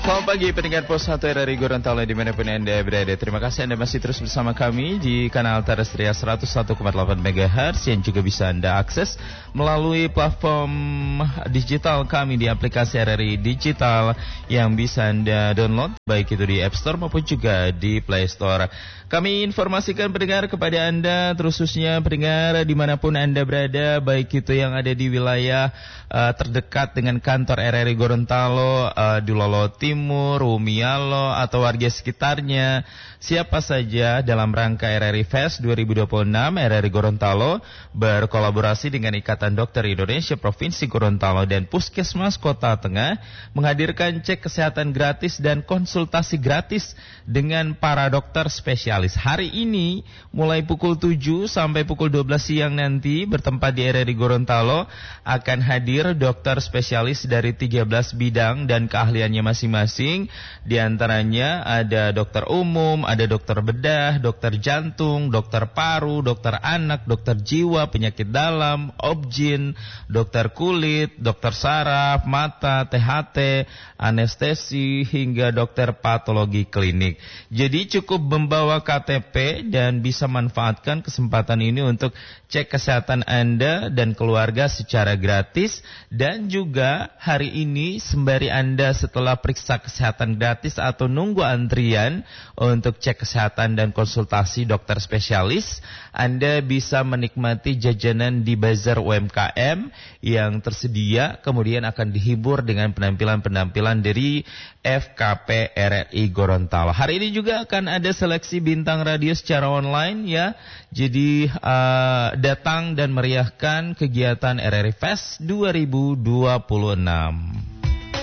Selamat pagi pendengar Pos 1 RRI Gorontalo dimanapun Anda berada. Terima kasih Anda masih terus bersama kami di kanal Terrestrial 101,8 MHz yang juga bisa Anda akses melalui platform digital kami di aplikasi RRI Digital yang bisa Anda download baik itu di App Store maupun juga di Play Store. Kami informasikan pendengar kepada Anda khususnya pendengar dimanapun Anda berada, baik itu yang ada di wilayah terdekat dengan kantor RRI Gorontalo di Lolo Timur, Umialo atau warga sekitarnya, siapa saja dalam rangka RRI Fest 2026, RRI Gorontalo berkolaborasi dengan Ikatan Dokter Indonesia Provinsi Gorontalo dan Puskesmas Kota Tengah menghadirkan cek kesehatan gratis dan konsultasi gratis dengan para dokter spesialis. Hari ini mulai pukul 7 sampai pukul 12 siang nanti bertempat di RRI Gorontalo akan hadir dokter spesialis dari 13 bidang dan keahliannya masing-masing. Di antaranya ada dokter umum, ada dokter bedah, dokter jantung, dokter paru, dokter anak, dokter jiwa, penyakit dalam, obgyn, dokter kulit, dokter saraf, mata, THT, anestesi, hingga dokter patologi klinik. Jadi cukup membawa KTP dan bisa manfaatkan kesempatan ini untuk cek kesehatan Anda dan keluarga secara gratis. Dan juga hari ini sembari Anda setelah periksa kesehatan gratis atau nunggu antrian untuk cek kesehatan dan konsultasi dokter spesialis, Anda bisa menikmati jajanan di bazar UMKM yang tersedia, kemudian akan dihibur dengan penampilan-penampilan dari FKP RRI Gorontalo. Hari ini juga akan ada seleksi bintang radio secara online ya. Jadi datang dan meriahkan kegiatan RRI Fest 2026.